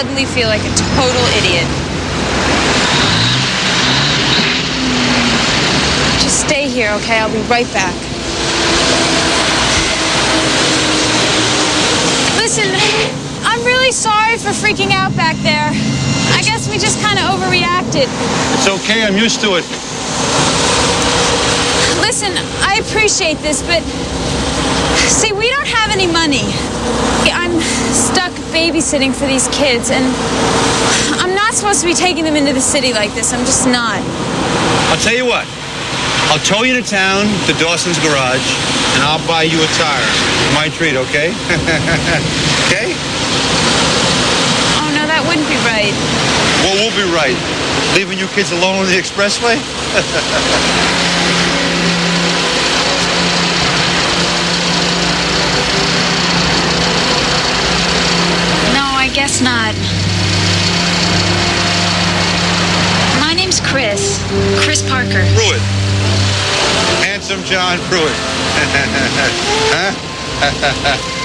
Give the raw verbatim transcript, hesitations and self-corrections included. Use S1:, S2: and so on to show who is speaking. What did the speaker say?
S1: suddenly feel like a total idiot. Just stay here, okay? I'll be right back. Listen, I'm really sorry for freaking out back there. I guess we just kind of overreacted.
S2: It's okay, I'm used to it.
S1: Listen, I appreciate this, but see, we don't have any money. I'm stuck babysitting for these kids, and I'm not supposed to be taking them into the city like this. I'm just not.
S2: I'll tell you what. I'll tow you to town to Dawson's garage, and I'll buy you a tire. My treat, okay? Okay?
S1: Oh, no, that wouldn't be right.
S2: Well, we'll be right. Leaving you kids alone on the expressway?
S1: No, I guess not. My name's Chris. Chris Parker.
S2: Pruitt. Handsome John Pruitt. Huh?